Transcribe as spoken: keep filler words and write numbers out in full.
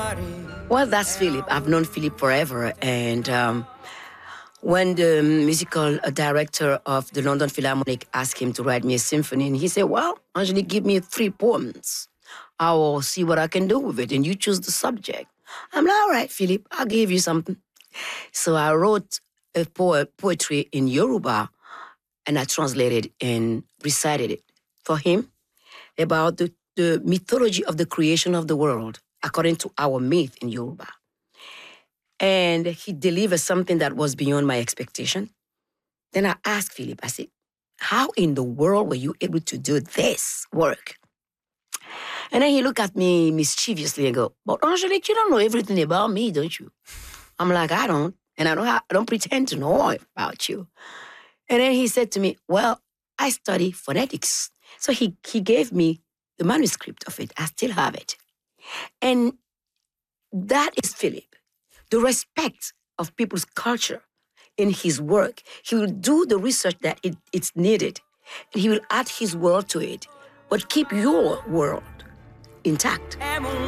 Well, that's Philip. I've known Philip forever. And um, when the musical uh, director of the London Philharmonic asked him to write me a symphony, and he said, well, Angelique, give me three poems. I will see what I can do with it, and you choose the subject. I'm like, all right, Philip, I'll give you something. So I wrote a po- poetry in Yoruba, and I translated and recited it for him about the, the mythology of the creation of the world, according to our myth in Yoruba. And he delivered something that was beyond my expectation. Then I asked Philip, I said, how in the world were you able to do this work? And then he looked at me mischievously and go, but Angelique, you don't know everything about me, don't you? I'm like, I don't. And I don't, have, I don't pretend to know about you. And then he said to me, well, I study phonetics. So he, he gave me the manuscript of it. I still have it. And that is Philip. The respect of people's culture in his work. He will do the research that it, it's needed. And he will add his world to it. But keep your world intact.